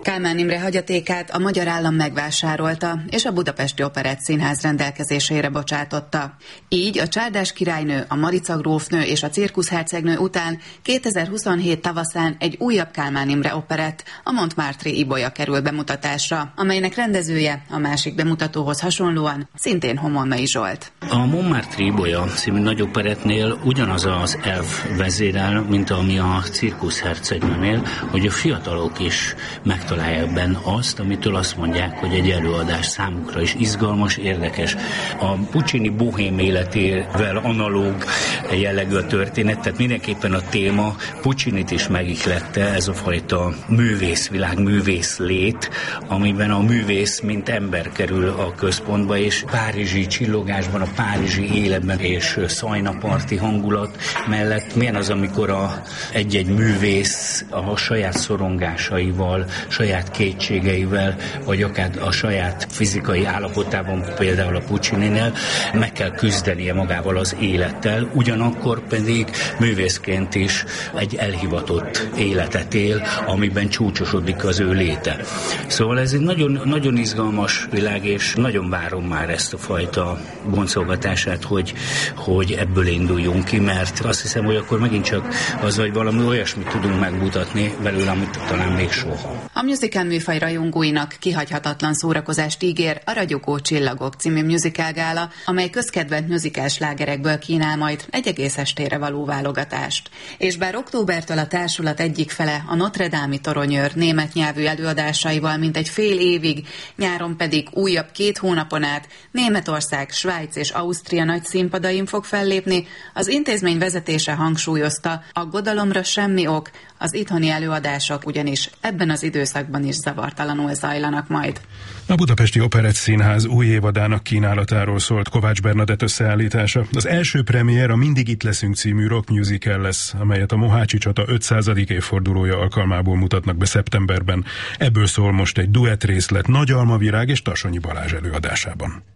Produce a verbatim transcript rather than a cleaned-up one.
Kálmán Imre hagyatékát a magyar állam megvásárolta, és a Budapesti Operettszínház rendelkezésére bocsátotta. Így a Csárdás királynő, a Marica grófnő és a Cirkuszhercegnő után kétezer-huszonhét tavaszán egy újabb Kálmán Imre operett, a Montmartre Ibolya kerül bemutatásra, amelynek rendezője a másik bemutatóhoz hasonlóan szintén Homonnai Zsolt. A Montmartre Ibolya című nagy operettnél ugyanaz az elv vezérel, mint ami a Cirkuszhercegnőnél, hogy a fiatalok is megtalálják benne azt, amitől azt mondják, hogy egy előadás számukra is izgalmas, érdekes. A Puccini bohém életével analóg jellegű a történet, tehát mindenképpen a téma Puccinit is megihlette, ez a fajta művészvilág, művészlét, amiben a művész mint ember kerül a központba, és párizsi csillogásban, a párizsi életben és szajnaparti hangulat mellett milyen az, amikor a, egy-egy művész a saját szorongásaival, saját kétségeivel, vagy akár a saját fizikai állapotában, például a Puccininél meg kell küzdenie magával az élettel, ugyanakkor pedig művészként is egy elhivatott életet él, amiben csúcsosodik az ő léte. Szóval ez egy nagyon, nagyon izgalmas világ, és nagyon várom már ezt a fajta boncolgatását, hogy, hogy ebből induljunk ki, mert azt hiszem, hogy akkor megint csak az, hogy valami olyasmit tudunk megmutatni belőle, amit talán még soha. A musical műfaj rajongóinak kihagyhatatlan szórakozást ígér a Ragyogó csillagok című musical gála, amely közkedvelt musical slágerekből kínál majd egy egész estére való válogatást. És bár októbertől a társulat egyik fele a Notre Dame-i toronyőr német nyelvű előadásaival mintegy fél évig, nyáron pedig újabb két hónapon át Németország, Svájc és Ausztria nagy színpadain fog fellépni, az intézmény vezetése hangsúlyozta, aggodalomra semmi ok, az itthoni előadások ugyanis ebben az időszakban is zavartalanul zajlanak majd. A Budapesti Operettszínház új évadának kínálatáról szólt Kovács Bernadett összeállítása. Az első premier a Mindig itt leszünk című rock musical lesz, amelyet a Mohácsi csata ötszázadik évfordulója alkalmából mutatnak be szeptemberben. Ebből szól most egy duett részlet Nagy Alma Virág és Tassonyi Balázs előadásában.